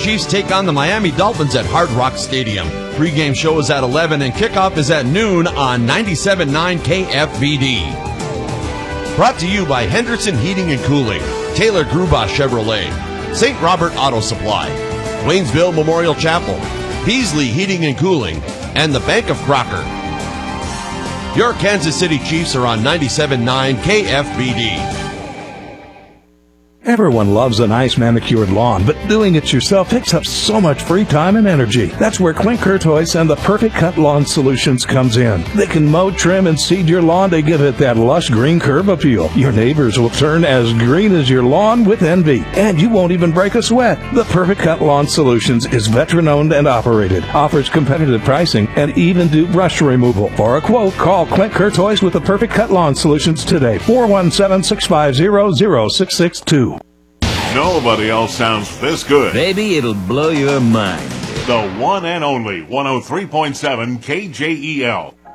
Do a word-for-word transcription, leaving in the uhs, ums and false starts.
Chiefs take on the Miami Dolphins at Hard Rock Stadium. Pre-game show is at eleven and kickoff is at noon on ninety-seven point nine K F B D. Brought to you by Hendrickson Heating and Cooling, Taylor Grubauer Chevrolet, Saint Robert Auto Supply, Waynesville Memorial Chapel, Beasley Heating and Cooling, and the Bank of Crocker. Your Kansas City Chiefs are on ninety-seven point nine K F B D. Everyone loves a nice manicured lawn, but doing it yourself takes up so much free time and energy. That's where Clint Courtois and the Perfect Cut Lawn Solutions comes in. They can mow, trim, and seed your lawn to give it that lush green curve appeal. Your neighbors will turn as green as your lawn with envy, and you won't even break a sweat. The Perfect Cut Lawn Solutions is veteran-owned and operated, offers competitive pricing, and even do brush removal. For a quote, call Clint Courtois with the Perfect Cut Lawn Solutions today, four one seven, six five zero, zero six six two. Nobody else sounds this good. Baby, it'll blow your mind. The one and only one oh three point seven K J E L.